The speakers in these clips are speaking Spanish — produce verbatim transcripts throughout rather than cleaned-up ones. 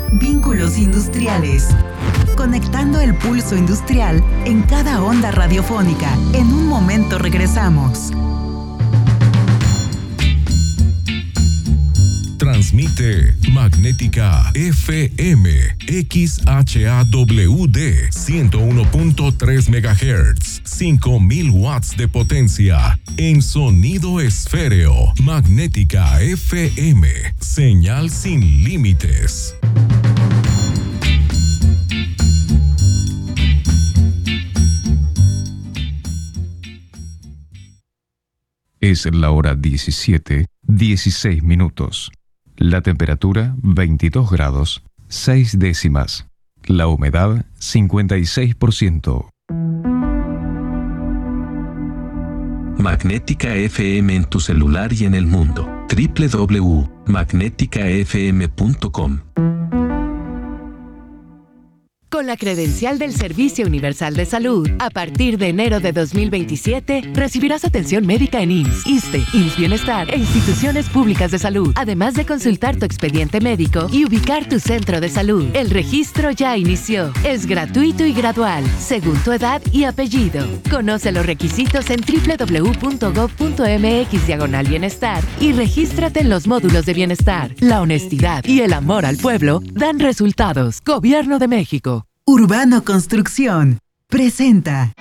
Vínculos industriales. Conectando el pulso industrial en cada onda radiofónica. En un momento regresamos. Transmite Magnética F M X H A W D ciento uno punto tres megahertz, cinco mil watts de potencia en sonido esféreo. Magnética F M, señal sin límites. Es la hora diecisiete, dieciséis minutos. La temperatura veintidós grados, seis décimas. La humedad cincuenta y seis por ciento. Magnética F M en tu celular y en el mundo. doble u doble u doble u punto magnética f m punto com. Con la credencial del Servicio Universal de Salud, a partir de enero de dos mil veintisiete, recibirás atención médica en I M S S, ISSSTE, I M S S Bienestar e instituciones públicas de salud, además de consultar tu expediente médico y ubicar tu centro de salud. El registro ya inició. Es gratuito y gradual, según tu edad y apellido. Conoce los requisitos en doble u doble u doble u punto gov punto m x diagonal bienestar y regístrate en los módulos de bienestar. La honestidad y el amor al pueblo dan resultados. Gobierno de México. Urbano Construcción presenta.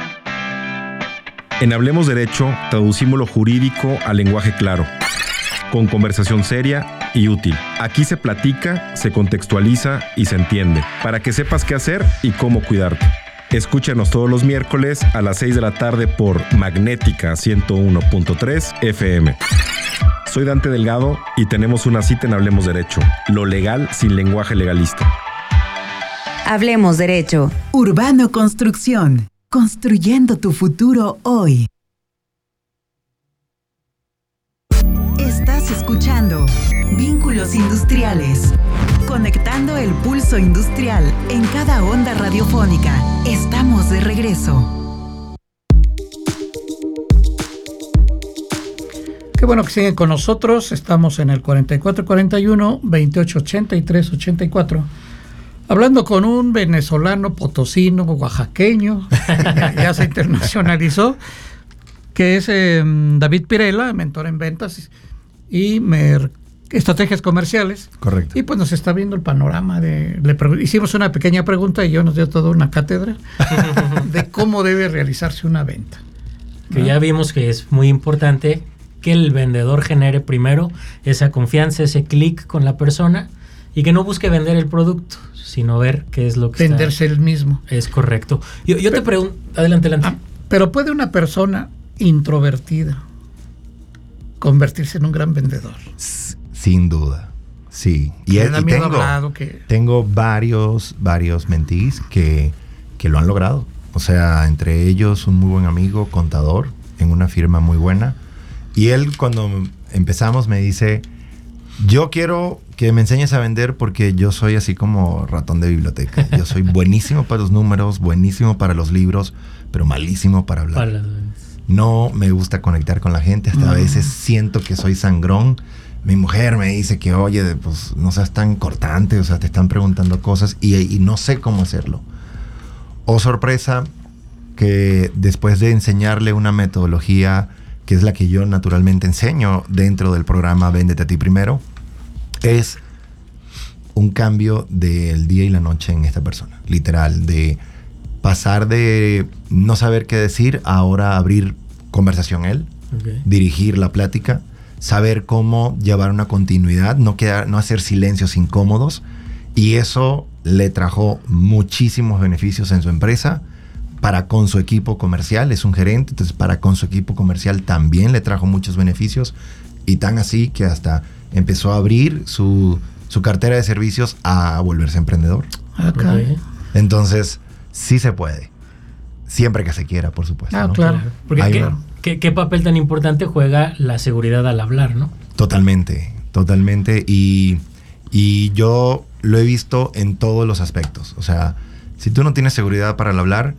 En Hablemos Derecho, traducimos lo jurídico al lenguaje claro, con conversación seria y útil. Aquí se platica, se contextualiza y se entiende, para que sepas qué hacer y cómo cuidarte. Escúchanos todos los miércoles a las seis de la tarde por Magnética ciento uno punto tres F M. Soy Dante Delgado y tenemos una cita en Hablemos Derecho, lo legal sin lenguaje legalista. Hablemos Derecho. Urbano Construcción. Construyendo tu futuro hoy. Estás escuchando Vínculos Industriales. Conectando el pulso industrial en cada onda radiofónica. Estamos de regreso. Qué bueno que siguen con nosotros. Estamos en el cuarenta y cuatro cuarenta y uno, veintiocho ochenta y tres ochenta y cuatro. Hablando con un venezolano, potosino, oaxaqueño, ya, ya se internacionalizó, que es eh, David Pirela, mentor en ventas y mer- estrategias comerciales. Correcto. Y pues nos está viendo el panorama de... Le pre- hicimos una pequeña pregunta y yo nos dio toda una cátedra de cómo debe realizarse una venta. Que ¿no? Ya vimos que es muy importante que el vendedor genere primero esa confianza, ese clic con la persona y que no busque vender el producto, sino ver qué es lo que venderse está... él mismo. Es correcto. Yo, yo te pregunto... Adelante, adelante. Ah, pero ¿puede una persona introvertida convertirse en un gran vendedor? S- sin duda, sí. Y, y tengo, hablado que... tengo varios, varios mentees que, que lo han logrado. O sea, entre ellos un muy buen amigo, contador, en una firma muy buena. Y él, cuando empezamos, me dice... Yo quiero que me enseñes a vender porque yo soy así como ratón de biblioteca. Yo soy buenísimo para los números, buenísimo para los libros, pero malísimo para hablar. Para no me gusta conectar con la gente. Hasta mm. a veces siento que soy sangrón. Mi mujer me dice que, oye, pues no seas tan cortante, o sea, te están preguntando cosas y, y no sé cómo hacerlo. Oh, sorpresa, que después de enseñarle una metodología que es la que yo naturalmente enseño dentro del programa Véndete a ti primero, es un cambio del día y la noche en esta persona, literal, de pasar de no saber qué decir a ahora abrir conversación él, okay. Dirigir la plática, saber cómo llevar una continuidad, no, quedar, no hacer silencios incómodos, y eso le trajo muchísimos beneficios en su empresa. Para con su equipo comercial, es un gerente, entonces para con su equipo comercial también le trajo muchos beneficios, y tan así que hasta empezó a abrir su, su cartera de servicios a volverse emprendedor. Okay. Entonces, sí se puede, siempre que se quiera, por supuesto. Ah, ¿no? claro. Porque ¿qué, ¿qué, ¿qué papel tan importante juega la seguridad al hablar, no? Totalmente, totalmente, y, y yo lo he visto en todos los aspectos. O sea, si tú no tienes seguridad para el hablar,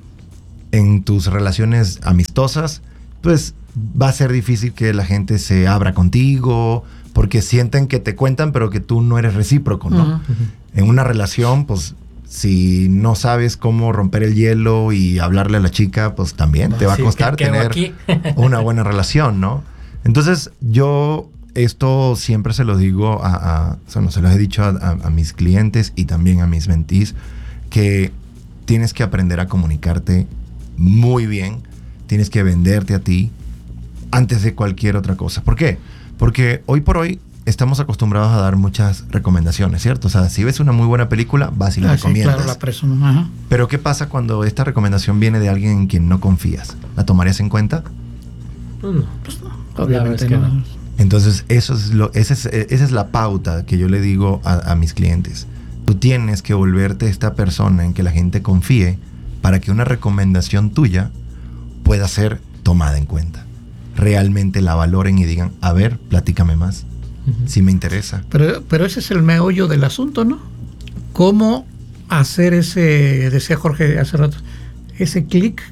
en tus relaciones amistosas, pues va a ser difícil que la gente se abra contigo, porque sienten que te cuentan, pero que tú no eres recíproco, ¿no? Uh-huh. En una relación, pues, si no sabes cómo romper el hielo y hablarle a la chica, pues también no, te va sí, a costar tener una buena relación, ¿no? Entonces, yo esto siempre se lo digo a, a o sea, no, se lo he dicho a, a, a mis clientes y también a mis mentees, que tienes que aprender a comunicarte muy bien, tienes que venderte a ti antes de cualquier otra cosa. ¿Por qué? Porque hoy por hoy estamos acostumbrados a dar muchas recomendaciones, ¿cierto? O sea, si ves una muy buena película, vas y la ah, recomiendas. Sí, claro, la persona. Ajá. Pero ¿qué pasa cuando esta recomendación viene de alguien en quien no confías? ¿La tomarías en cuenta? Pues no, pues no. Obviamente que no. no. Entonces, eso es lo, esa, es, esa es la pauta que yo le digo a, a mis clientes. Tú tienes que volverte esta persona en que la gente confíe para que una recomendación tuya pueda ser tomada en cuenta. Realmente la valoren y digan, a ver, platícame más. Uh-huh. Si me interesa. Pero, pero ese es el meollo del asunto, ¿no? ¿Cómo hacer ese, decía Jorge hace rato, ese clic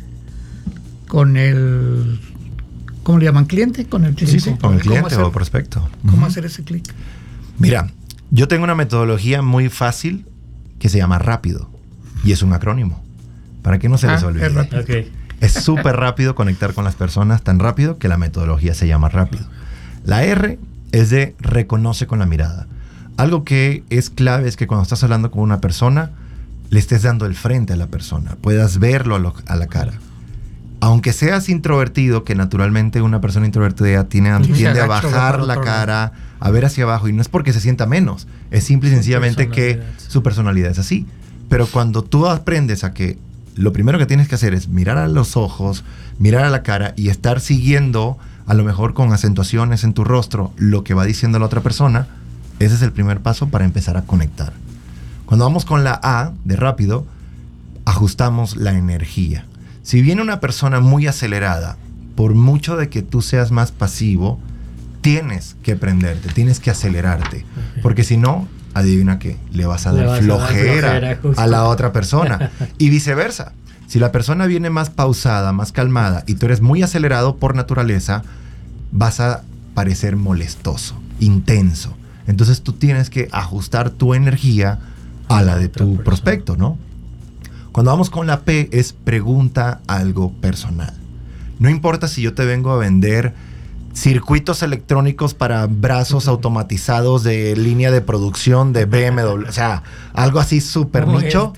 con el, ¿cómo le llaman? ¿Cliente? Con el cliente. Sí, sí, con el cliente hacer, o prospecto. ¿Cómo uh-huh. hacer ese clic? Mira, yo tengo una metodología muy fácil que se llama Rápido y es un acrónimo. Para que no se ah, les olvide. Es rápido. Okay. Es súper rápido conectar con las personas, tan rápido que la metodología se llama Rápido. La R es de reconoce con la mirada. Algo que es clave es que cuando estás hablando con una persona, le estés dando el frente a la persona, puedas verlo a, lo, a la cara. Aunque seas introvertido, que naturalmente una persona introvertida tiene, tiende a bajar la cara, a ver hacia abajo, y no es porque se sienta menos, es simple y sencillamente que su personalidad es así. Pero cuando tú aprendes a que lo primero que tienes que hacer es mirar a los ojos, mirar a la cara y estar siguiendo, a lo mejor con acentuaciones en tu rostro, lo que va diciendo la otra persona, ese es el primer paso para empezar a conectar. Cuando vamos con la A de rápido, ajustamos la energía. Si viene una persona muy acelerada, por mucho de que tú seas más pasivo, tienes que prenderte, tienes que acelerarte, porque si no, adivina qué, le vas a dar vas flojera, a, dar flojera a la otra persona y viceversa. Si la persona viene más pausada, más calmada y tú eres muy acelerado por naturaleza, vas a parecer molestoso, intenso. Entonces tú tienes que ajustar tu energía a la de tu prospecto, ¿no? Cuando vamos con la P es pregunta algo personal. No importa si yo te vengo a vender circuitos electrónicos para brazos automatizados de línea de producción de B M W, o sea, algo así súper nicho.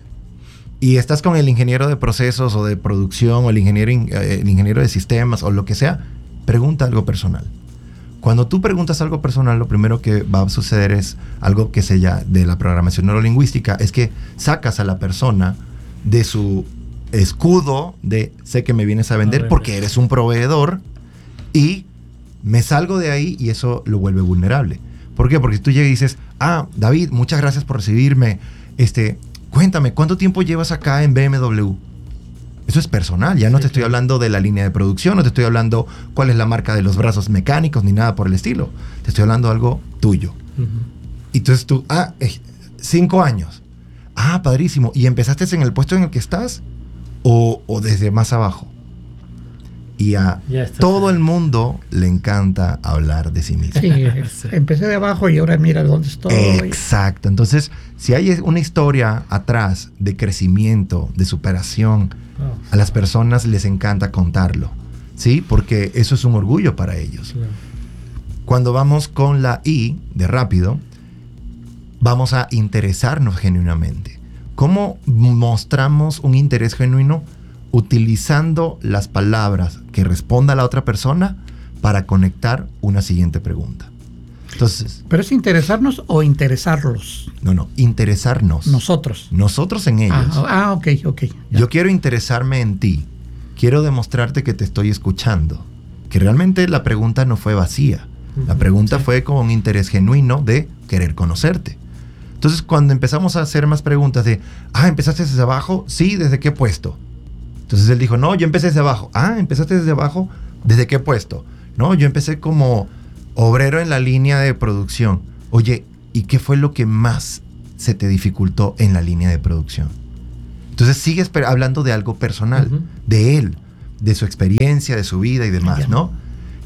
Y estás con el ingeniero de procesos o de producción o el ingeniero, el ingeniero de sistemas o lo que sea, pregunta algo personal. Cuando tú preguntas algo personal, lo primero que va a suceder es algo que se llama de la programación neurolingüística, es que sacas a la persona de su escudo de sé que me vienes a vender porque eres un proveedor y me salgo de ahí y eso lo vuelve vulnerable. ¿Por qué? Porque tú llegas y dices, ah, David, muchas gracias por recibirme, este... cuéntame, ¿cuánto tiempo llevas acá en B M W? Eso es personal, ya no sí, te estoy sí. hablando de la línea de producción, no te estoy hablando cuál es la marca de los brazos mecánicos, ni nada por el estilo. Te estoy hablando de algo tuyo. Uh-huh. Y entonces tú, ah, eh, cinco años. Ah, padrísimo. ¿Y empezaste en el puesto en el que estás? ¿O, o desde más abajo? Y a todo el mundo le encanta hablar de sí mismo. Sí, empecé de abajo y ahora mira dónde estoy. Exacto. Entonces, si hay una historia atrás de crecimiento, de superación, oh, a las personas les encanta contarlo, ¿sí? Porque eso es un orgullo para ellos. Claro. Cuando vamos con la I de rápido, vamos a interesarnos genuinamente. ¿Cómo mostramos un interés genuino? Utilizando las palabras que responda la otra persona para conectar una siguiente pregunta. Entonces, ¿pero es interesarnos o interesarlos? No, no, interesarnos. Nosotros. Nosotros en ellos. Ah, ah ok, ok. Ya. Yo quiero interesarme en ti. Quiero demostrarte que te estoy escuchando. Que realmente la pregunta no fue vacía. Uh-huh, la pregunta sí. fue con un interés genuino de querer conocerte. Entonces, cuando empezamos a hacer más preguntas de, ah, ¿empezaste desde abajo? Sí, ¿desde qué puesto? Entonces él dijo, no, yo empecé desde abajo. Ah, ¿empezaste desde abajo? ¿Desde qué puesto? No, yo empecé como obrero en la línea de producción. Oye, ¿y qué fue lo que más se te dificultó en la línea de producción? Entonces sigues hablando de algo personal, uh-huh. de él, de su experiencia, de su vida y demás, ¿no?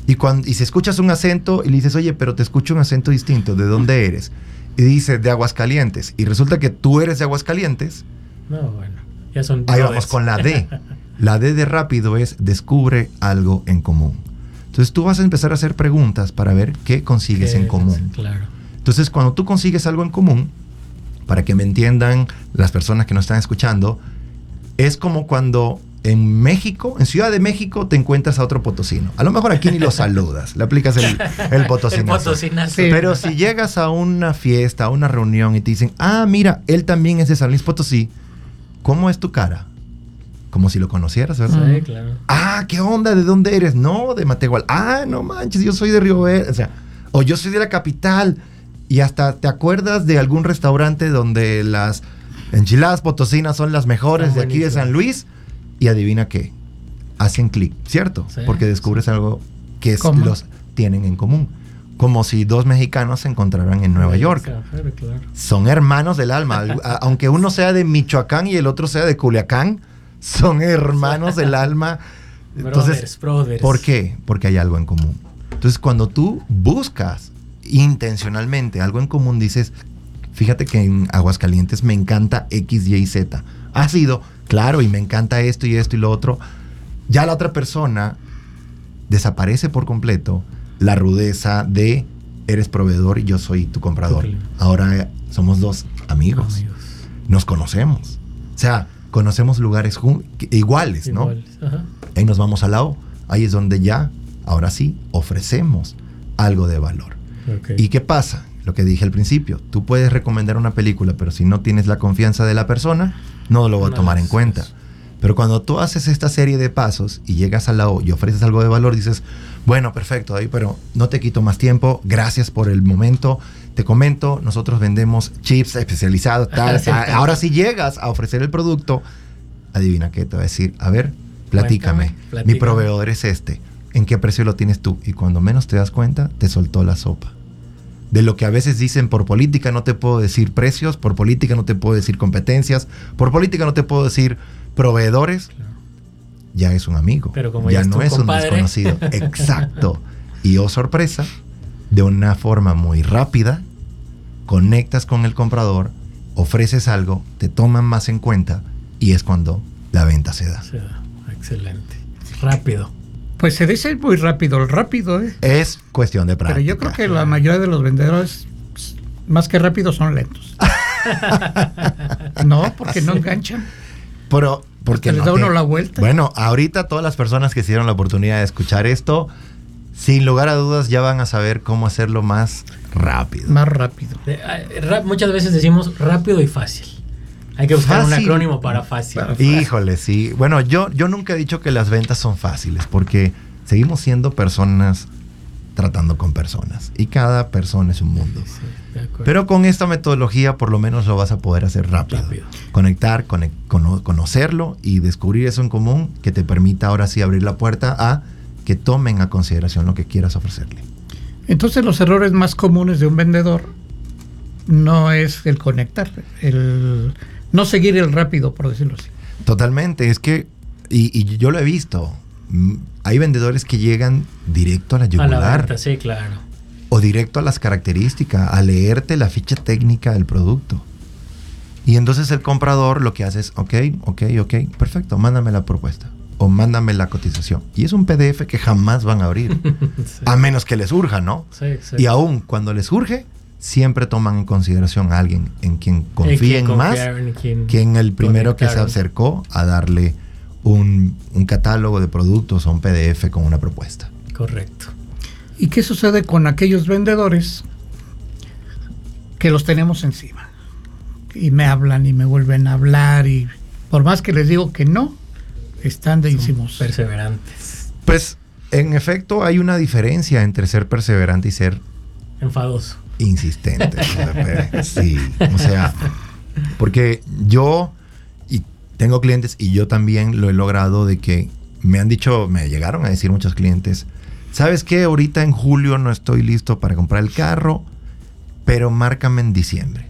Y, cuando, y si escuchas un acento y le dices, oye, pero te escucho un acento distinto, ¿de dónde eres? Y dice, de Aguascalientes. Y resulta que tú eres de Aguascalientes. No, bueno, ya son... Ahí vamos con la D. La D de rápido es descubre algo en común. Entonces tú vas a empezar a hacer preguntas para ver qué consigues ¿Qué en es? común. Claro. Entonces cuando tú consigues algo en común, para que me entiendan las personas que nos están escuchando, es como cuando en México, en Ciudad de México, te encuentras a otro potosino. A lo mejor aquí ni lo saludas, le aplicas el, el potosinazo. El potosinazo. Sí. Pero si llegas a una fiesta, a una reunión y te dicen, ah, mira, él también es de San Luis Potosí, ¿cómo es tu cara? Como si lo conocieras, ¿verdad? Sí, claro. Ah, ¿qué onda? ¿De dónde eres? No, de Matehuala. Ah, no manches, yo soy de Río Verde. O sea, o yo soy de la capital. Y hasta te acuerdas de algún restaurante donde las enchiladas potosinas son las mejores de aquí de San Luis. Y adivina qué, hacen clic, ¿cierto? Sí, porque descubres sí. algo que es, los tienen en común. Como si dos mexicanos se encontraran en Nueva sí, York. Claro, claro. Son hermanos del alma. Aunque uno sea de Michoacán y el otro sea de Culiacán, son hermanos del alma. Entonces, brothers, brothers. ¿Por qué? Porque hay algo en común. Entonces, cuando tú buscas intencionalmente algo en común, dices, fíjate que en Aguascalientes me encanta X, Y, Z. Ha sido, claro, y me encanta esto y esto y lo otro. Ya la otra persona desaparece por completo la rudeza de eres proveedor y yo soy tu comprador. Okay. Ahora somos dos amigos. amigos. Nos conocemos. O sea, conocemos lugares iguales, ¿no? Iguales. Ajá. Ahí nos vamos al lado. Ahí es donde ya, ahora sí, ofrecemos algo de valor. Okay. ¿Y qué pasa? Lo que dije al principio, tú puedes recomendar una película, pero si no tienes la confianza de la persona, no lo va a tomar en cuenta. Pero cuando tú haces esta serie de pasos y llegas al lado y ofreces algo de valor, dices, bueno, perfecto, ahí, pero no te quito más tiempo, gracias por el momento. Te comento, nosotros vendemos chips especializados, tal, tal. Ahora si llegas a ofrecer el producto, adivina qué te va a decir, a ver, platícame, Cuéntame, platícame. Mi proveedor es este, ¿en qué precio lo tienes tú? Y cuando menos te das cuenta, te soltó la sopa. De lo que a veces dicen, por política no te puedo decir precios, por política no te puedo decir competencias, por política no te puedo decir proveedores, claro. Ya es un amigo, pero como ya, ya no es compadre. Un desconocido. Exacto. Y oh sorpresa, de una forma muy rápida, conectas con el comprador, ofreces algo, te toman más en cuenta y es cuando la venta se da. Se da. Excelente. Rápido. Pues se dice muy rápido, el rápido, ¿eh? Es cuestión de práctica. Pero yo creo que la mayoría de los vendedores, más que rápidos, son lentos. No, porque no enganchan. Pero, porque les no da uno te... la vuelta. Bueno, ahorita todas las personas que se dieron la oportunidad de escuchar esto, sin lugar a dudas ya van a saber cómo hacerlo más rápido. Más rápido. Muchas veces decimos rápido y fácil. Hay que buscar fácil. Un acrónimo para fácil. para fácil. Híjole, sí. Bueno, yo, yo nunca he dicho que las ventas son fáciles, porque seguimos siendo personas tratando con personas. Y cada persona es un mundo. Sí, de acuerdo. Pero con esta metodología por lo menos lo vas a poder hacer rápido. rápido. Conectar, conect, cono, conocerlo y descubrir eso en común que te permita ahora sí abrir la puerta a que tomen a consideración lo que quieras ofrecerle. Entonces los errores más comunes de un vendedor no es el conectar, el... no seguir el rápido, por decirlo así. Totalmente, es que, y, y yo lo he visto, hay vendedores que llegan directo a la yugular. A la venta, sí, claro. O directo a las características, a leerte la ficha técnica del producto. Y entonces el comprador lo que hace es, ok, ok, ok, perfecto, mándame la propuesta. O mándame la cotización. Y es un P D F que jamás van a abrir. Sí. A menos que les urja, ¿no? Sí, sí. Y aún cuando les urge, siempre toman en consideración a alguien en quien confíen quien más en quien que en el primero que se acercó a darle un, un catálogo de productos o un P D F con una propuesta. Correcto. ¿Y qué sucede con aquellos vendedores que los tenemos encima? Y me hablan y me vuelven a hablar y por más que les digo que no, están de encimos. Perseverantes. Pues en efecto hay una diferencia entre ser perseverante y ser enfadoso. Insistente. Sí, o sea, porque yo y tengo clientes y yo también lo he logrado de que me han dicho, me llegaron a decir muchos clientes, ¿sabes qué? Ahorita en julio no estoy listo para comprar el carro, pero márcame en diciembre.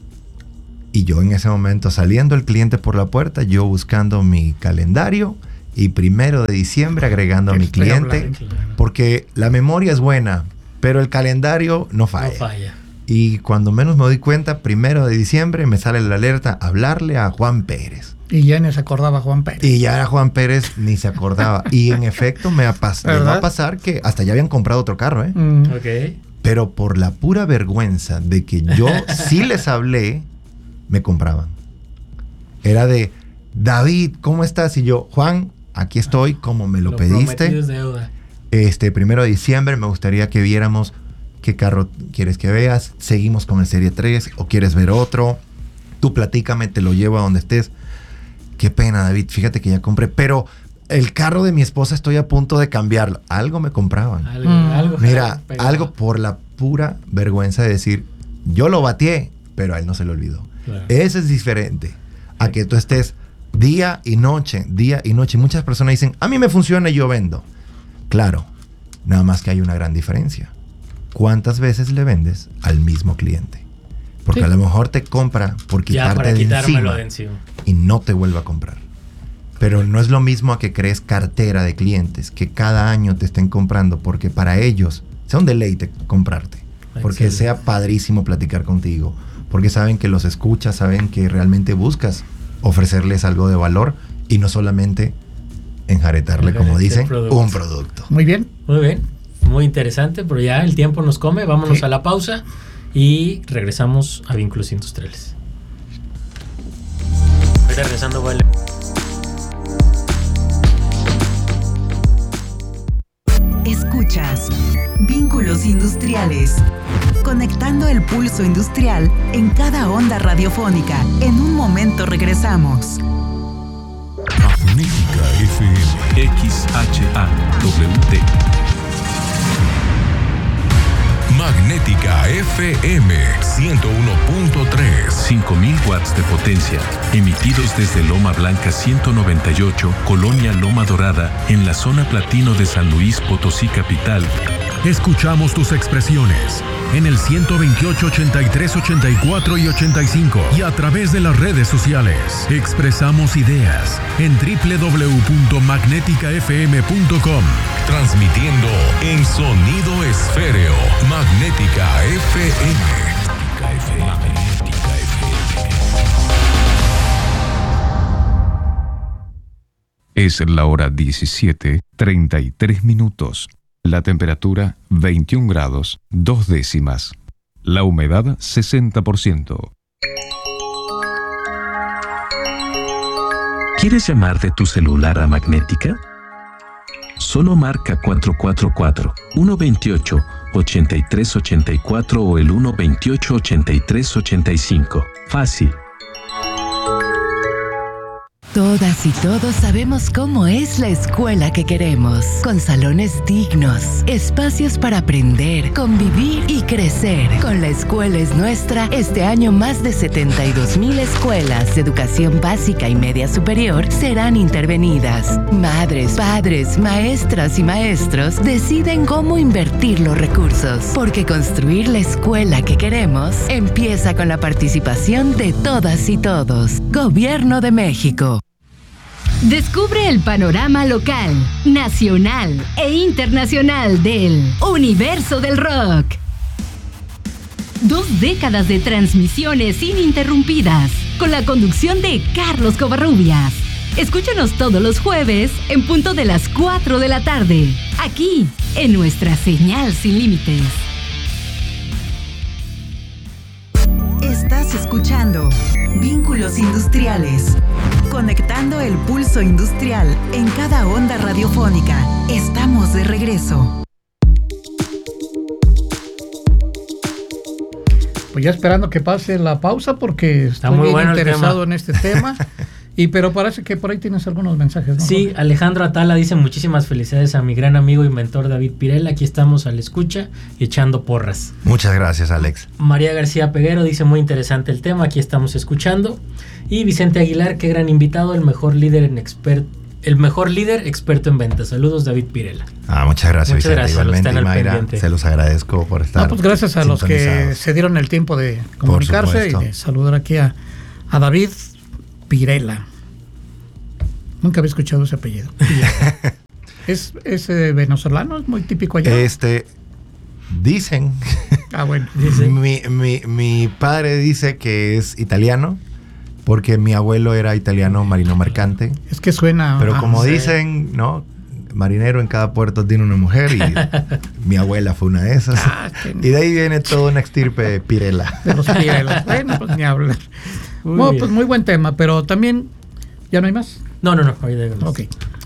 Y yo en ese momento saliendo el cliente por la puerta, yo buscando mi calendario y primero de diciembre agregando a mi cliente, porque la memoria es buena, pero el calendario no falla. No falla. Y cuando menos me doy cuenta, primero de diciembre me sale la alerta, hablarle a Juan Pérez. Y ya ni se acordaba Juan Pérez. Y ya era Juan Pérez, ni se acordaba. Y en efecto me va a pasar que hasta ya habían comprado otro carro, ¿eh? Mm. Ok. Pero por la pura vergüenza de que yo sí les hablé, me compraban. Era de, David, ¿cómo estás? Y yo, Juan, aquí estoy, como me lo, lo pediste. Es deuda. Este, primero de diciembre me gustaría que viéramos qué carro quieres que veas. Seguimos con el Serie tres o quieres ver otro. Tú platícame, te lo llevo a donde estés. Qué pena, David, fíjate que ya compré, pero el carro de mi esposa estoy a punto de cambiarlo. Algo me compraban. Algo, mm. algo Mira, algo por la pura vergüenza de decir, yo lo bateé, pero a él no se le olvidó. Claro. Eso es diferente a que tú estés día y noche, día y noche. Muchas personas dicen, a mí me funciona y yo vendo. Claro, nada más que hay una gran diferencia. ¿Cuántas veces le vendes al mismo cliente? Porque sí. a lo mejor te compra por quitarte de encima, de encima y no te vuelve a comprar. Pero no es lo mismo a que crees cartera de clientes que cada año te estén comprando, porque para ellos sea un deleite comprarte, porque Excelente. sea padrísimo platicar contigo, porque saben que los escuchas, saben que realmente buscas ofrecerles algo de valor y no solamente enjaretarle, como dicen, producto. un producto. Muy bien. Muy bien, muy interesante, pero ya el tiempo nos come, vámonos sí. a la pausa y regresamos a Vínculos Industriales. Ahorita regresando, vale. Escuchas Vínculos Industriales, conectando el pulso industrial en cada onda radiofónica. En un momento regresamos. Magnética F M X H A W D. Magnética F M ciento uno punto tres. cinco mil watts de potencia, emitidos desde Loma Blanca ciento noventa y ocho, Colonia Loma Dorada, en la zona platino de San Luis Potosí capital. Escuchamos tus expresiones en el ciento veintiocho, ochenta y tres, ochenta y cuatro y ochenta y cinco y a través de las redes sociales. Expresamos ideas en doble u doble u doble u punto magnética f m punto com. Transmitiendo en sonido esféreo. Magnética F M. Magnética F M. Magnética F M. Es la hora diecisiete, treinta y tres minutos. La temperatura veintiún grados, dos décimas. La humedad sesenta por ciento. ¿Quieres llamar de tu celular a Magnética? Solo marca cuatro cuatro cuatro, uno dos ocho, ocho tres ocho cuatro o el uno dos ocho, ocho tres ocho cinco. Fácil. Todas y todos sabemos cómo es la escuela que queremos, con salones dignos, espacios para aprender, convivir y crecer. Con La Escuela es Nuestra, este año más de setenta y dos mil escuelas de educación básica y media superior serán intervenidas. Madres, padres, maestras y maestros deciden cómo invertir los recursos, porque construir la escuela que queremos empieza con la participación de todas y todos. Gobierno de México. Descubre el panorama local, nacional e internacional del universo del rock. Dos décadas de transmisiones ininterrumpidas, con la conducción de Carlos Covarrubias. Escúchanos todos los jueves en punto de las cuatro de la tarde, aquí en nuestra señal sin límites. Estás escuchando Vínculos Industriales, conectando el pulso industrial en cada onda radiofónica. Estamos de regreso. Pues ya esperando que pase la pausa porque Está estoy muy bien bueno interesado en este tema. Y pero parece que por ahí tienes algunos mensajes, ¿no? Sí, Alejandro Atala dice muchísimas felicidades a mi gran amigo y mentor David Pirela. Aquí estamos a la escucha y echando porras. Muchas gracias, Alex. María García Peguero dice muy interesante el tema, aquí estamos escuchando. Y Vicente Aguilar, qué gran invitado, el mejor líder en expert, el mejor líder experto en ventas. Saludos, David Pirela. Ah, muchas gracias, muchas Vicente. gracias, Igualmente, a los que están al Mayra, pendiente. se los agradezco por estar. Ah, pues gracias a los que se dieron el tiempo de comunicarse y de saludar aquí a, a David Pirela. Nunca había escuchado ese apellido. ¿Es, es eh, venezolano? ¿Es muy típico allá? Este, dicen. Ah, bueno. Dicen. mi, mi, mi padre dice que es italiano, porque mi abuelo era italiano marino mercante. Es que suena... Pero ah, como sí. dicen, ¿no? Marinero en cada puerto tiene una mujer, y mi abuela fue una de esas. Ah, que... Y de ahí viene toda una estirpe Pirela. De los Pirelas. Bueno, pues ni hablar. Muy Bueno, bien. pues muy buen tema, pero también... ¿Ya no hay más? No, no, no. Ahí déjalo. Ok.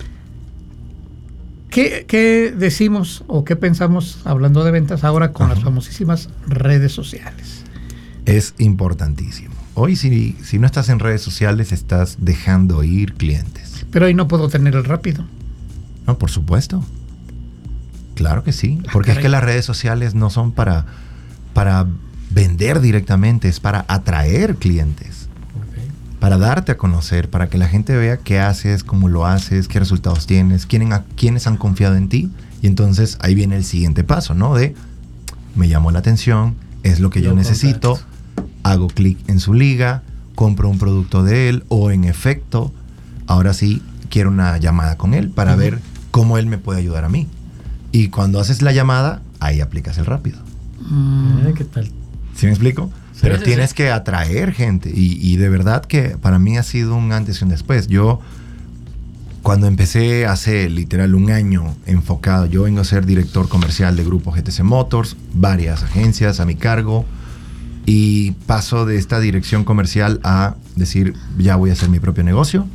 ¿Qué, ¿Qué decimos o qué pensamos hablando de ventas ahora con Ajá. las famosísimas redes sociales? Es importantísimo. Hoy si, si no estás en redes sociales, estás dejando ir clientes. Pero ahí no puedo tener el rápido. No, por supuesto. Claro que sí. Porque ah, es que las redes sociales no son para, para vender directamente, es para atraer clientes. Okay. Para darte a conocer, para que la gente vea qué haces, cómo lo haces, qué resultados tienes, quiénes, quiénes han confiado en ti. Y entonces ahí viene el siguiente paso, ¿no? De, me llamó la atención, es lo que yo, yo necesito, contacto. Hago clic en su liga, compro un producto de él, o en efecto, ahora sí quiero una llamada con él para uh-huh. ver cómo él me puede ayudar a mí. Y cuando haces la llamada, ahí aplicas el rápido. Mm. ¿Qué tal? ¿Sí me explico? Sí, Pero sí, tienes sí. que atraer gente. Y, y de verdad que para mí ha sido un antes y un después. Yo, cuando empecé hace literal un año enfocado, yo vengo a ser director comercial de Grupo G T C Motors, varias agencias a mi cargo, y paso de esta dirección comercial a decir, ya voy a hacer mi propio negocio.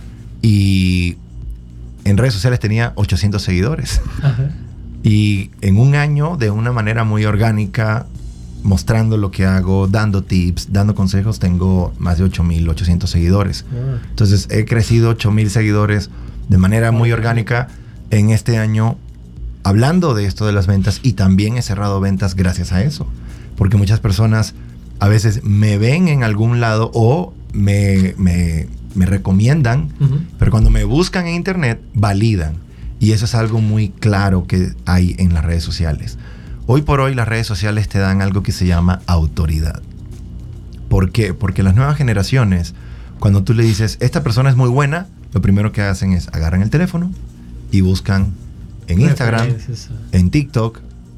Y en redes sociales tenía ochocientos seguidores. Ajá. Y en un año, de una manera muy orgánica, mostrando lo que hago, dando tips, dando consejos, tengo más de ocho mil ochocientos seguidores. Uh. Entonces he crecido ocho mil seguidores de manera muy orgánica en este año, hablando de esto de las ventas, y también he cerrado ventas gracias a eso. Porque muchas personas a veces me ven en algún lado o me, me, me recomiendan, uh-huh. pero cuando me buscan en internet, validan. Y eso es algo muy claro que hay en las redes sociales. Hoy por hoy las redes sociales te dan algo que se llama autoridad. ¿Por qué? Porque las nuevas generaciones, cuando tú le dices, esta persona es muy buena, lo primero que hacen es agarran el teléfono y buscan en Instagram, en TikTok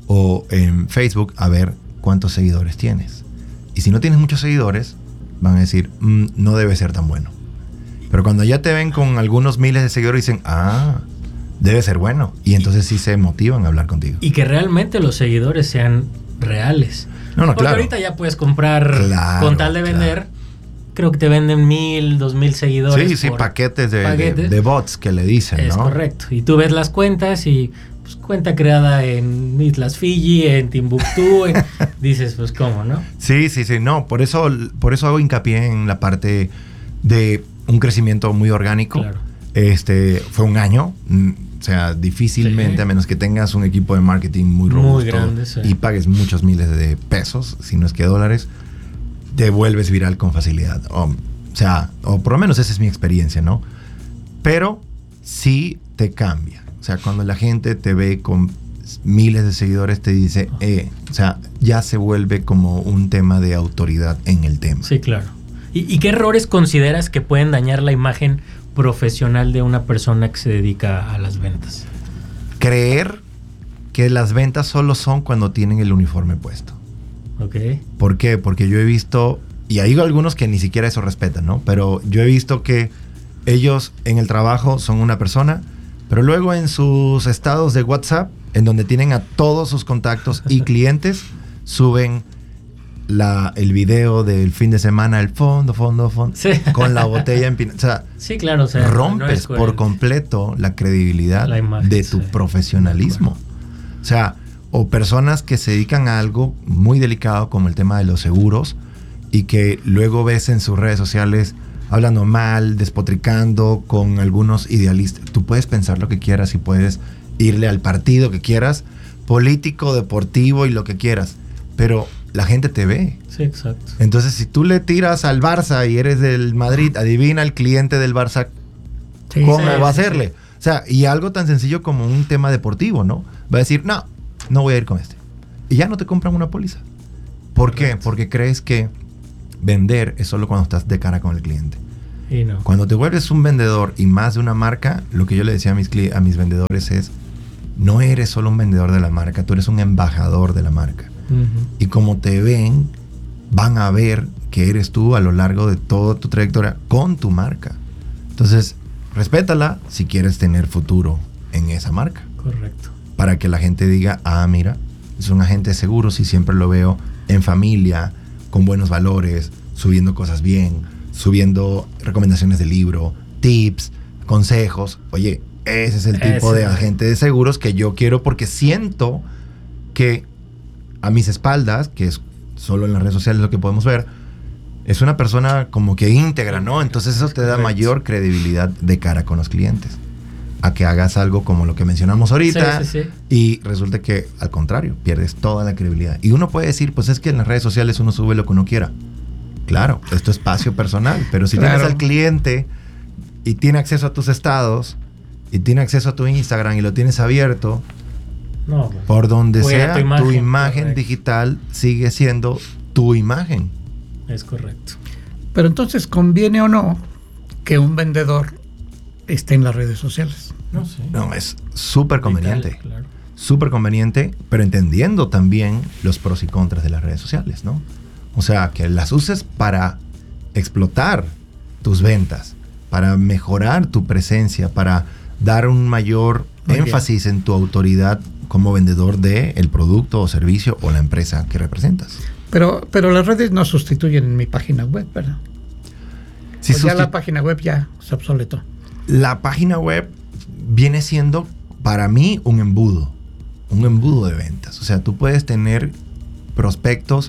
o en Facebook a ver cuántos seguidores tienes. Y si no tienes muchos seguidores, van a decir, mmm, no debe ser tan bueno. Pero cuando ya te ven con algunos miles de seguidores, dicen, ah, debe ser bueno. Y entonces sí se motivan a hablar contigo. Y que realmente los seguidores sean reales. No, no, Porque claro. ahorita ya puedes comprar, claro, con tal de vender, claro. creo que te venden mil, dos mil seguidores. Sí, sí, por paquetes de, paquetes de, de bots que le dicen, es ¿no? Es correcto. Y tú ves las cuentas y pues, cuenta creada en Islas Fiji, en Timbuktu, en, dices, pues, ¿cómo, no? Sí, sí, sí. No, por eso, por eso hago hincapié en la parte de un crecimiento muy orgánico. Claro. Este, fue un año. O sea, difícilmente, sí. a menos que tengas un equipo de marketing muy robusto muy grande, sí. y pagues muchos miles de pesos, si no es que dólares, te vuelves viral con facilidad. O, o sea, o por lo menos esa es mi experiencia, ¿no? Pero sí te cambia. O sea, cuando la gente te ve con miles de seguidores, te dice, eh, o sea, ya se vuelve como un tema de autoridad en el tema. Sí, claro. ¿Y, y qué errores consideras que pueden dañar la imagen profesional de una persona que se dedica a las ventas? Creer que las ventas solo son cuando tienen el uniforme puesto. Ok. ¿Por qué? Porque yo he visto, y hay algunos que ni siquiera eso respetan, ¿no? Pero yo he visto que ellos en el trabajo son una persona, pero luego en sus estados de WhatsApp, en donde tienen a todos sus contactos y clientes, suben La, el video del fin de semana, el fondo, fondo, fondo, sí. con la botella empinada. O sea, sí, claro, o sea, rompes no por completo la credibilidad la imagen, de tu sí. profesionalismo. O sea, o personas que se dedican a algo muy delicado como el tema de los seguros y que luego ves en sus redes sociales hablando mal, despotricando con algunos idealistas. Tú puedes pensar lo que quieras y puedes irle al partido que quieras, político, deportivo y lo que quieras, pero la gente te ve. Sí, exacto. Entonces, si tú le tiras al Barça y eres del Madrid, adivina el cliente del Barça sí, cómo sí, va a hacerle. Sí, sí. O sea, y algo tan sencillo como un tema deportivo, ¿no? Va a decir, no, no voy a ir con este. Y ya no te compran una póliza. ¿Por Correcto. qué? Porque crees que vender es solo cuando estás de cara con el cliente. Y no. Cuando te vuelves un vendedor y más de una marca, lo que yo le decía a mis, cli- a mis vendedores es, no eres solo un vendedor de la marca, tú eres un embajador de la marca. Uh-huh. Y como te ven, van a ver que eres tú a lo largo de toda tu trayectoria con tu marca. Entonces, respétala si quieres tener futuro en esa marca. Correcto. Para que la gente diga, ah, mira, es un agente seguro, si siempre lo veo en familia, con buenos valores, subiendo cosas bien, subiendo recomendaciones de libro, tips, consejos. Oye, ese es el tipo Ese. de agente de seguros que yo quiero, porque siento que a mis espaldas, que es solo en las redes sociales lo que podemos ver, es una persona como que íntegra, ¿no? Entonces eso te da mayor credibilidad de cara con los clientes. A que hagas algo como lo que mencionamos ahorita, Sí, sí, sí. y resulta que al contrario, pierdes toda la credibilidad. Y uno puede decir, pues es que en las redes sociales uno sube lo que uno quiera. Claro, es tu espacio personal, pero si Claro. tienes al cliente y tiene acceso a tus estados y tiene acceso a tu Instagram y lo tienes abierto, No, pues, por donde cuida sea, tu tu imagen, imagen, correcto. digital sigue siendo tu imagen. es correcto. Pero entonces, ¿conviene o no que un vendedor esté en las redes sociales? No sé. No, es súper conveniente. Vital, claro. Súper conveniente, pero entendiendo también los pros y contras de las redes sociales, ¿no? O sea, que las uses para explotar tus ventas, para mejorar tu presencia, para dar un mayor Muy énfasis en tu autoridad como vendedor del producto o servicio o la empresa que representas. Pero, pero las redes no sustituyen mi página web, ¿verdad? Si Pues ya susti- la página web ya se obsoletó. La página web viene siendo para mí un embudo, un embudo de ventas. O sea, tú puedes tener prospectos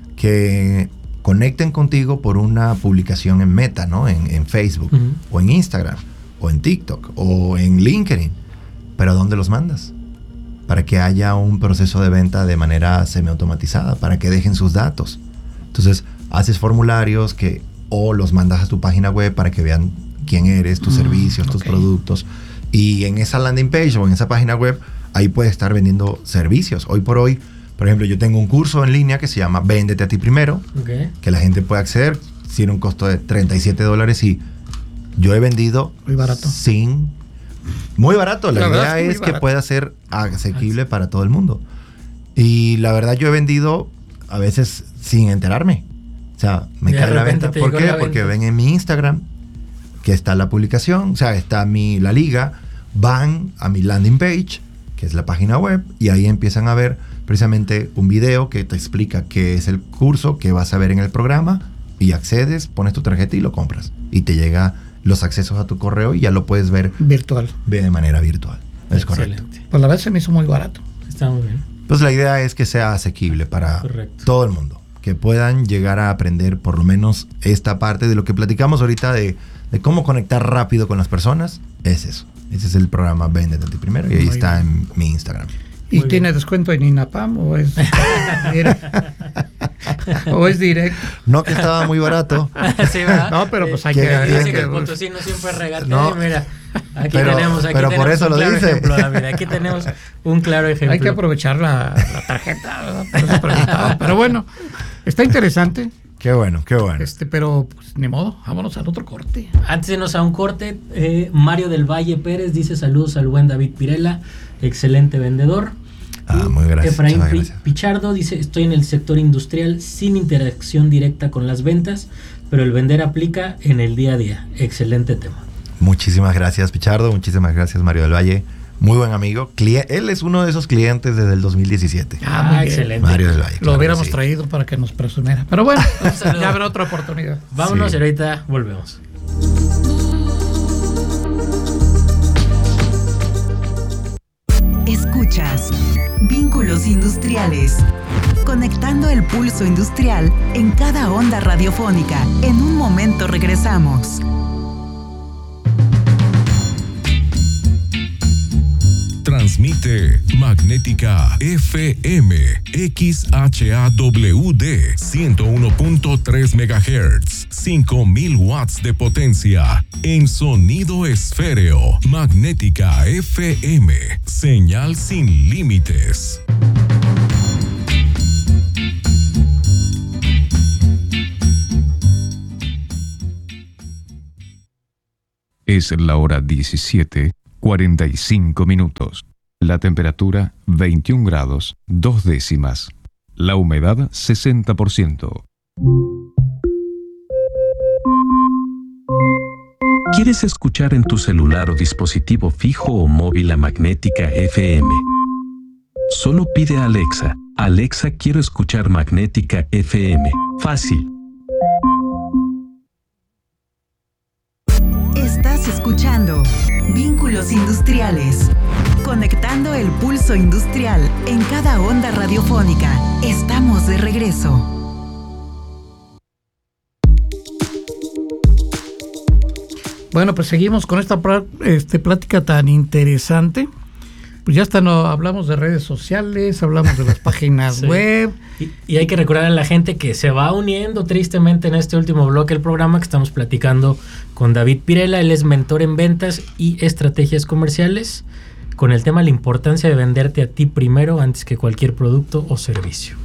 que conecten contigo por una publicación en Meta, ¿no? En, en Facebook, Ujú. o en Instagram, o en TikTok, o en LinkedIn. Pero ¿a dónde los mandas? Para que haya un proceso de venta de manera semiautomatizada, para que dejen sus datos. Entonces, haces formularios que o los mandas a tu página web para que vean quién eres, tus Mm, servicios, tus ok. productos. Y en esa landing page o en esa página web, ahí puedes estar vendiendo servicios. Hoy por hoy, por ejemplo, yo tengo un curso en línea que se llama Véndete a ti primero, Ok. que la gente puede acceder, tiene un costo de treinta y siete dólares y yo he vendido Muy barato. sin... Muy barato, la, La verdad idea es que muy es que barato. pueda ser asequible para todo el mundo. Y la verdad yo he vendido a veces sin enterarme. O sea, me De cae la repente venta. te ¿Por llegó qué? la Porque venta. ven en mi Instagram que está la publicación, o sea, está mi, la liga, van a mi landing page, que es la página web, y ahí empiezan a ver precisamente un video que te explica qué es el curso, qué vas a ver en el programa, y accedes, pones tu tarjeta y lo compras. Y te llega los accesos a tu correo y ya lo puedes ver Virtual. de manera virtual. Es correcto. Excelente. Pues la verdad se me hizo muy barato. Está muy bien. Pues la idea es que sea asequible para Correcto. todo el mundo. Que puedan llegar a aprender por lo menos esta parte de lo que platicamos ahorita de, de cómo conectar rápido con las personas. Es eso. Ese es el programa Véndete a ti primero y ahí Muy está en mi Instagram. ¿Y Muy tiene bien. descuento en INAPAM o es directo? ¿O es directo? No que estaba muy barato. Sí, ¿verdad? No, pero pues hay Que- que... que- hay Dice que- que el potosino siempre regatea. No. Y mira, aquí Pero- tenemos, aquí pero por tenemos eso un lo claro dice. ejemplo, David. Aquí tenemos un claro ejemplo. Hay que aprovechar la, la tarjeta, ¿verdad? Por eso preguntaba. Pero bueno, está interesante, Qué bueno, qué bueno. este, pero pues, ni modo, vámonos al otro corte. Antes de irnos a un corte, eh, Mario del Valle Pérez dice saludos al buen David Pirela, excelente vendedor. Ah, muy gracias. Efraín muchas Pi- gracias. Pichardo dice, estoy en el sector industrial sin interacción directa con las ventas, pero el vender aplica en el día a día. Excelente tema. Muchísimas gracias, Pichardo. Muchísimas gracias, Mario del Valle. Muy buen amigo. Cli- Él es uno de esos clientes desde el dos mil diecisiete. Ah, muy bien. excelente. Mario del Valle. Lo claro que hubiéramos sí. traído para que nos presumiera. Pero bueno, saludo. ya habrá otra oportunidad. Vámonos Sí. y ahorita volvemos. Escuchas Vínculos Industriales, conectando el pulso industrial en cada onda radiofónica. En un momento regresamos. Transmite Magnética F M X H A W D ciento uno punto tres megahertz, cinco mil watts de potencia en sonido esféreo. Magnética F M, señal sin límites. Es la hora diecisiete, cuarenta y cinco minutos. La temperatura veintiún grados, dos décimas. La humedad sesenta por ciento. ¿Quieres escuchar en tu celular o dispositivo fijo o móvil a Magnética F M? Solo pide a Alexa, Alexa, quiero escuchar Magnética F M. Fácil. Estás escuchando Vínculos Industriales, conectando el pulso industrial en cada onda radiofónica. Estamos de regreso. Bueno, pues seguimos con esta este, plática tan interesante. Pues ya hasta no hablamos de redes sociales, hablamos de las páginas sí. web. Y, y hay que recordar a la gente que se va uniendo tristemente en este último bloque del programa que estamos platicando con David Pirela. Él es mentor en ventas y estrategias comerciales, con el tema la importancia de venderte a ti primero antes que cualquier producto o servicio.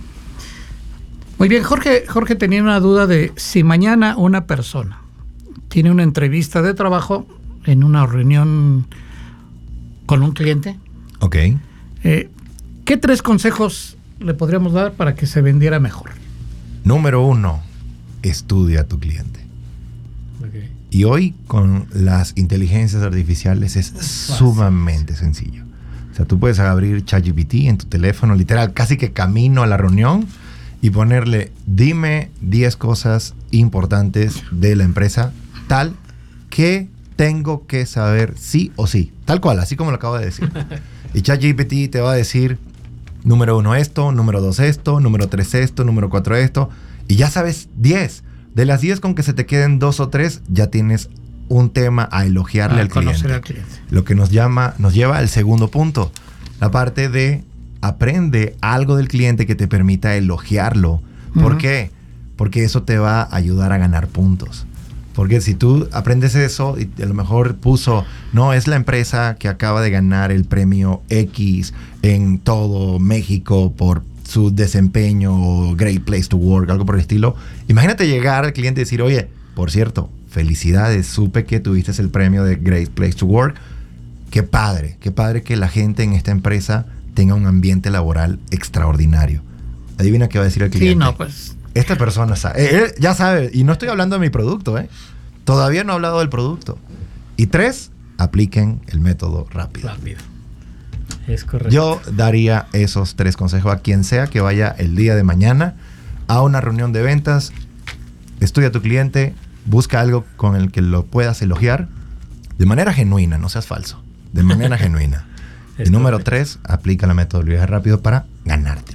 Muy bien, Jorge, Jorge tenía una duda de si mañana una persona tiene una entrevista de trabajo en una reunión con un cliente. Ok. Eh, ¿Qué tres consejos le podríamos dar para que se vendiera mejor? Número uno, estudia a tu cliente. Okay. Y hoy con las inteligencias artificiales es Fácil. sumamente sencillo. O sea, tú puedes abrir ChatGPT en tu teléfono, literal, casi que camino a la reunión y ponerle, dime diez cosas importantes de la empresa tal que tengo que saber sí o sí. Tal cual, así como lo acabo de decir. Y ChatGPT te va a decir, número uno esto, número dos esto, número tres esto, número cuatro esto. Y ya sabes diez. De las diez con que se te queden dos o tres, ya tienes un tema a elogiarle a al cliente. al cliente. Lo que nos llama, nos lleva al segundo punto. La parte de aprende algo del cliente que te permita elogiarlo. ¿Por uh-huh. qué? Porque eso te va a ayudar a ganar puntos. Porque si tú aprendes eso y a lo mejor puso, no, es la empresa que acaba de ganar el premio X en todo México por su desempeño, Great Place to Work, algo por el estilo. Imagínate llegar al cliente y decir, oye, por cierto, felicidades, supe que tuviste el premio de Great Place to Work. Qué padre, qué padre que la gente en esta empresa tenga un ambiente laboral extraordinario. Adivina qué va a decir el cliente. Sí, no, pues... Esta persona sabe, eh, él ya sabe, y no estoy hablando de mi producto, ¿eh? Todavía no he hablado del producto. Y tres, apliquen el método rápido. Rápido. Es correcto. Yo daría esos tres consejos a quien sea que vaya el día de mañana a una reunión de ventas. Estudia a tu cliente, busca algo con el que lo puedas elogiar de manera genuina, no seas falso, de manera genuina. Y número correcto. tres, aplica la metodología rápido para ganártelo.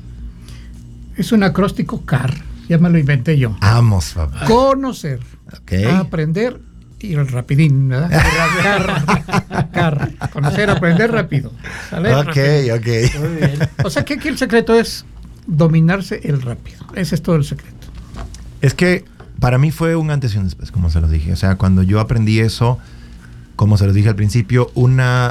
Es un acróstico C A R, ya me lo inventé yo. Vamos, papá. Conocer, okay. aprender y el rapidín, ¿verdad? C A R, C A R, conocer, aprender rápido. ¿Sale? Ok, rápido. ok. Muy bien. O sea que aquí el secreto es dominarse el rápido. Ese es todo el secreto. Es que para mí fue un antes y un después, como se los dije. O sea, cuando yo aprendí eso, como se los dije al principio, una...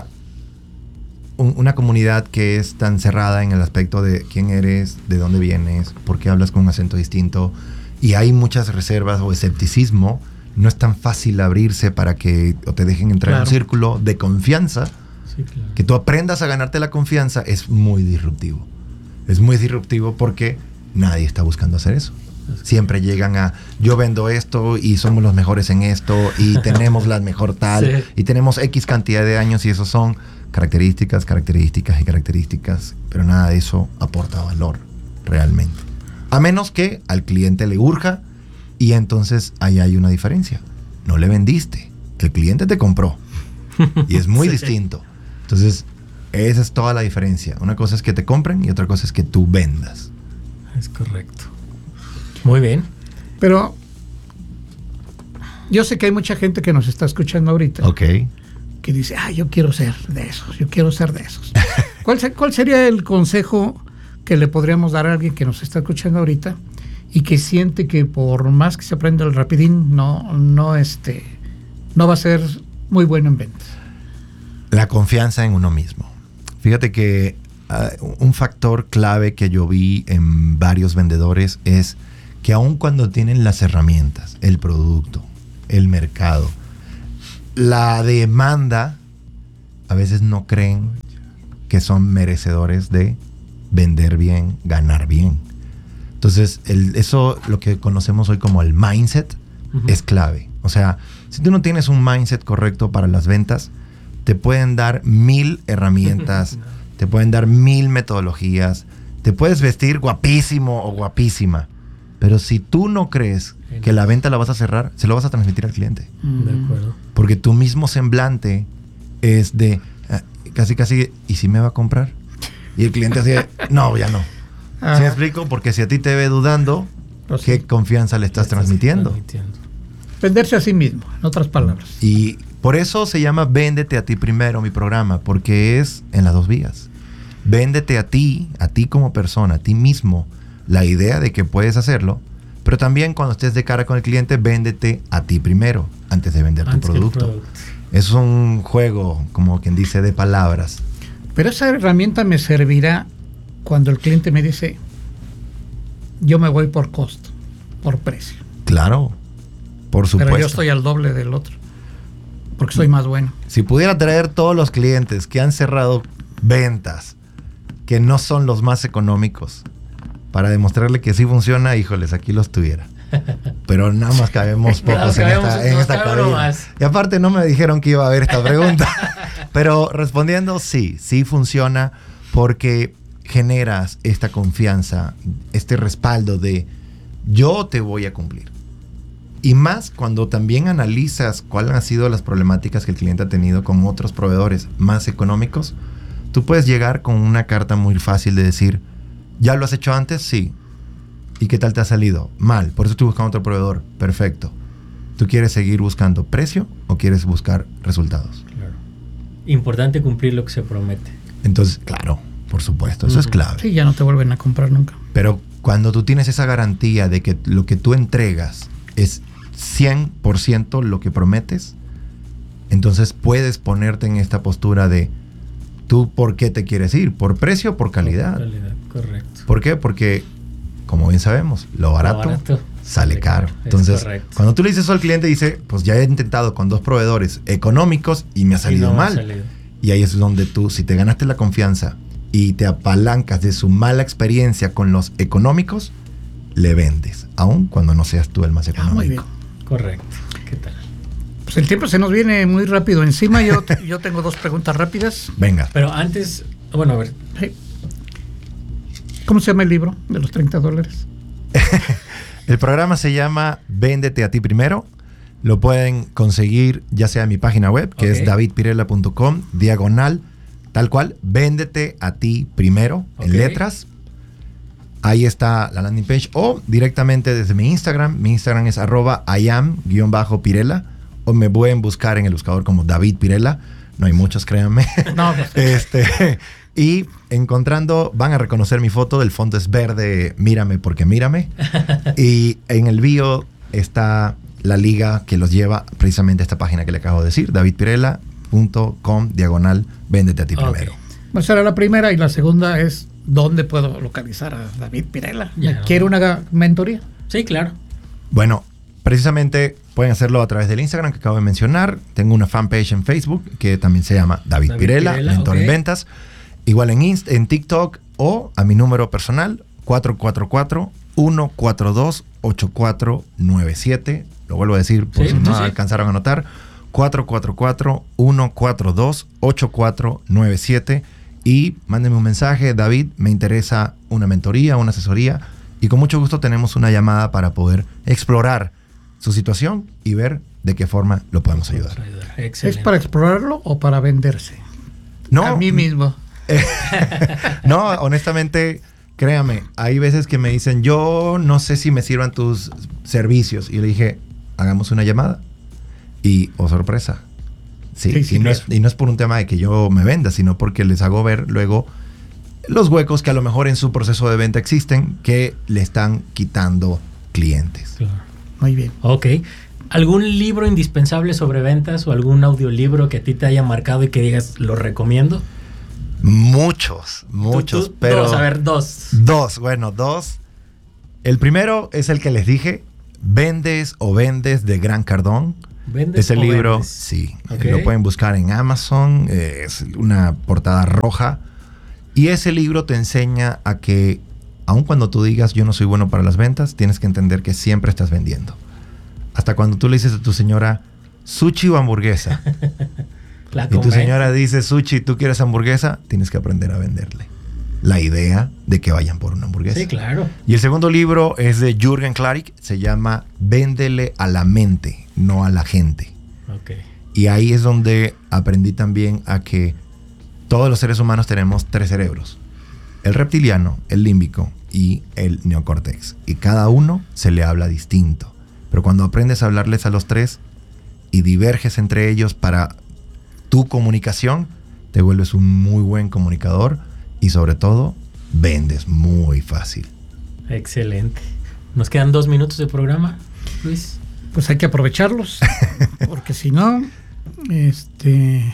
una comunidad que es tan cerrada en el aspecto de quién eres, de dónde vienes, por qué hablas con un acento distinto, y hay muchas reservas o escepticismo, no es tan fácil abrirse para que o te dejen entrar claro. en un círculo de confianza. Sí, claro. Que tú aprendas a ganarte la confianza es muy disruptivo. Es muy disruptivo porque nadie está buscando hacer eso. Siempre llegan a, yo vendo esto y somos los mejores en esto y tenemos la mejor tal sí. y tenemos X cantidad de años y esos son características, características y características, pero nada de eso aporta valor realmente. A menos que al cliente le urja y entonces ahí hay una diferencia. No le vendiste, el cliente te compró y es muy sí. distinto. Entonces, esa es toda la diferencia. Una cosa es que te compren y otra cosa es que tú vendas. Es correcto. Muy bien. Pero yo sé que hay mucha gente que nos está escuchando ahorita. Ok. Que dice, ah, yo quiero ser de esos, yo quiero ser de esos. ¿Cuál, se, ¿Cuál sería el consejo que le podríamos dar a alguien que nos está escuchando ahorita y que siente que por más que se aprenda el rapidín, no, no, este, no va a ser muy bueno en ventas? La confianza en uno mismo. Fíjate que uh, un factor clave que yo vi en varios vendedores es que aun cuando tienen las herramientas, el producto, el mercado, la demanda, a veces no creen que son merecedores de vender bien, ganar bien. Entonces, el, eso, lo que conocemos hoy como el mindset, uh-huh. es clave. O sea, si tú no tienes un mindset correcto para las ventas, te pueden dar mil herramientas, te pueden dar mil metodologías, te puedes vestir guapísimo o guapísima, pero si tú no crees que la venta la vas a cerrar, se lo vas a transmitir al cliente. De acuerdo. Porque tu mismo semblante es de eh, casi casi, ¿y si me va a comprar? Y el cliente así de, no, ya no. ¿Sí me explico? Porque si a ti te ve dudando, pues ¿qué sí. confianza le estás, estás transmitiendo? transmitiendo? Venderse a sí mismo, en otras palabras. Y por eso se llama Véndete a ti primero, mi programa, porque es en las dos vías. Véndete a ti, a ti como persona, a ti mismo, la idea de que puedes hacerlo, pero también cuando estés de cara con el cliente, véndete a ti primero, antes de vender antes tu producto. producto. Es un juego, como quien dice, de palabras. Pero esa herramienta me servirá cuando el cliente me dice, yo me voy por costo, por precio. Claro, por supuesto. Pero yo estoy al doble del otro, porque soy más bueno. Si pudiera traer todos los clientes que han cerrado ventas, que no son los más económicos, para demostrarle que sí funciona, híjoles, aquí los tuviera. Pero nada más cabemos pocos en esta, en esta cabina. Y aparte no me dijeron que iba a haber esta pregunta. Pero respondiendo, sí, sí funciona porque generas esta confianza, este respaldo de yo te voy a cumplir. Y más cuando también analizas cuáles han sido las problemáticas que el cliente ha tenido con otros proveedores más económicos, tú puedes llegar con una carta muy fácil de decir, ¿ya lo has hecho antes? Sí. ¿Y qué tal te ha salido? Mal. Por eso estoy buscando otro proveedor. Perfecto. ¿Tú quieres seguir buscando precio o quieres buscar resultados? Claro. Importante cumplir lo que se promete. Entonces, claro, por supuesto. Eso uh-huh. es clave. Sí, ya no te vuelven a comprar nunca. Pero cuando tú tienes esa garantía de que lo que tú entregas es cien por ciento lo que prometes, entonces puedes ponerte en esta postura de ¿tú por qué te quieres ir? ¿Por precio o por calidad? Por calidad, correcto. ¿Por qué? Porque, como bien sabemos, lo barato, lo barato sale caro. caro. Entonces, cuando tú le dices eso al cliente, dice, pues ya he intentado con dos proveedores económicos y me ha salido y no mal. Me ha salido. Y ahí es donde tú, si te ganaste la confianza y te apalancas de su mala experiencia con los económicos, le vendes, aun cuando no seas tú el más económico. Ah, muy bien. Correcto. ¿Qué tal? Pues el tiempo se nos viene muy rápido encima. Yo, yo tengo dos preguntas rápidas. Venga. Pero antes, bueno, a ver. Sí. ¿Cómo se llama el libro de los treinta dólares? El programa se llama Véndete a ti primero. Lo pueden conseguir ya sea en mi página web, que okay. es david pirela punto com, diagonal, tal cual, Véndete a ti primero, okay. en letras. Ahí está la landing page. O directamente desde mi Instagram. Mi Instagram es arroba iam-pirela. O me pueden buscar en el buscador como David Pirela. No hay muchos, créanme. No, pues. este, y encontrando, van a reconocer mi foto. El fondo es verde, mírame porque mírame. Y en el bio está la liga que los lleva precisamente a esta página que le acabo de decir, david pirela punto com, diagonal, véndete a ti okay. primero. Pues será la primera. Y la segunda es, ¿dónde puedo localizar a David Pirela? Ya, ¿quiere no. una mentoría? Sí, claro. Bueno, precisamente pueden hacerlo a través del Instagram que acabo de mencionar. Tengo una fanpage en Facebook que también se llama David, David Pirela, Pirela, mentor okay. en ventas. Igual en, Inst- en TikTok o a mi número personal, cuatro cuatro cuatro, uno cuatro dos, ocho cuatro nueve siete. Lo vuelvo a decir por sí, si no sí. alcanzaron a anotar. cuatro cuatro cuatro, uno cuatro dos, ocho cuatro nueve siete. Y mándenme un mensaje, David, me interesa una mentoría, una asesoría. Y con mucho gusto tenemos una llamada para poder explorar su situación y ver de qué forma lo podemos ayudar. ¿Es para explorarlo o para venderse? No. A mí mismo. No, honestamente, créame, hay veces que me dicen, yo no sé si me sirvan tus servicios. Y yo le dije, hagamos una llamada. Y, oh sorpresa. Sí, sí, sí y, no es, y no es por un tema de que yo me venda, sino porque les hago ver luego los huecos que a lo mejor en su proceso de venta existen que le están quitando clientes. Claro. Muy bien. Ok. ¿Algún libro indispensable sobre ventas o algún audiolibro que a ti te haya marcado y que digas, lo recomiendo? Muchos, muchos, ¿Tú, tú, pero... Dos, a ver, dos. Dos, bueno, dos. El primero es el que les dije, Vendes o Vendes, de Grant Cardone. ¿Vendes Ese o libro, vendes? sí, Okay. lo pueden buscar en Amazon, eh, es una portada roja. Y ese libro te enseña a que, aun cuando tú digas yo no soy bueno para las ventas, tienes que entender que siempre estás vendiendo. Hasta cuando tú le dices a tu señora, sushi o hamburguesa. La Y tu convence. señora dice sushi, tú quieres hamburguesa, tienes que aprender a venderle la idea de que vayan por una hamburguesa. Sí, claro. Y el segundo libro es de Jürgen Klarik, se llama Véndele a la mente, no a la gente. Ok. Y ahí es donde aprendí también a que todos los seres humanos tenemos tres cerebros. El reptiliano, el límbico y el neocórtex. Y cada uno se le habla distinto. Pero cuando aprendes a hablarles a los tres y diverges entre ellos para tu comunicación, te vuelves un muy buen comunicador y sobre todo vendes muy fácil. Excelente. Nos quedan dos minutos de programa, Luis. Pues hay que aprovecharlos, porque si no, este...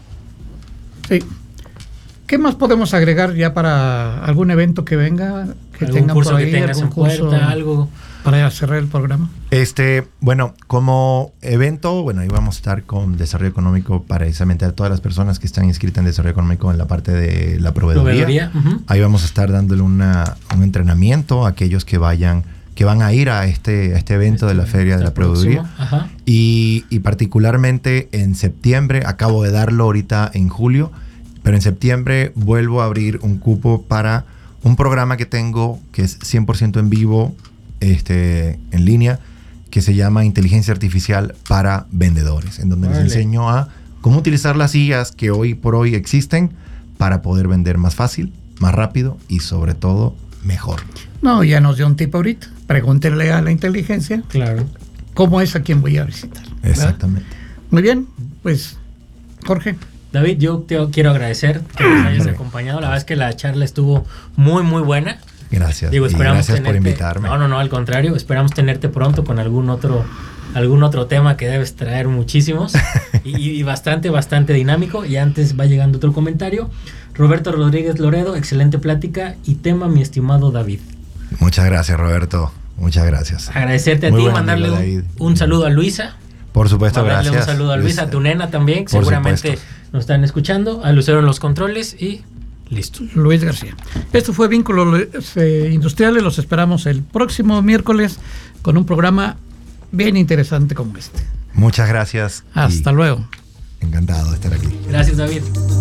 Sí. ¿Qué más podemos agregar ya para algún evento que venga? Que ¿Algún tengan curso por que ahí, tengas algún en puerta, curso algo? para cerrar el programa. Este, bueno, como evento, bueno, ahí vamos a estar con Desarrollo Económico para precisamente a todas las personas que están inscritas en Desarrollo Económico en la parte de la proveeduría. Proveeduría, uh-huh. Ahí vamos a estar dándole una, un entrenamiento a aquellos que vayan, que van a ir a este, a este evento Este, de la Feria de la Proveeduría. Ajá. Y, y particularmente en septiembre, acabo de darlo ahorita en julio, pero en septiembre vuelvo a abrir un cupo para un programa que tengo que es cien por ciento en vivo, este, en línea, que se llama Inteligencia Artificial para Vendedores, en donde Vale. les enseño a cómo utilizar las I As que hoy por hoy existen para poder vender más fácil, más rápido y sobre todo mejor. No, ya nos dio un tip ahorita. Pregúntenle a la inteligencia. Claro. ¿Cómo es a quien voy a visitar? ¿verdad? Exactamente. Muy bien, pues Jorge. David, yo te quiero agradecer que nos hayas acompañado. La verdad es que la charla estuvo muy, muy buena. Gracias. Digo, Y esperamos gracias por tenerte- invitarme. No, no, no, al contrario. Esperamos tenerte pronto con algún otro, algún otro tema que debes traer muchísimos. y, y bastante, bastante dinámico. Y antes va llegando otro comentario. Roberto Rodríguez Loredo, excelente plática y tema, mi estimado David. Muchas gracias, Roberto. Muchas gracias. Agradecerte a Muy ti, buen mandarle amigo, un, David. un saludo a Luisa. Por supuesto, Mandarle gracias. un saludo a Luisa, a tu nena también, que Por seguramente supuesto. nos están escuchando. A Lucero en los controles y listo. Luis García. Esto fue Vínculos eh, Industriales. Los esperamos el próximo miércoles con un programa bien interesante como este. Muchas gracias. Hasta y luego. Encantado de estar aquí. Gracias, David.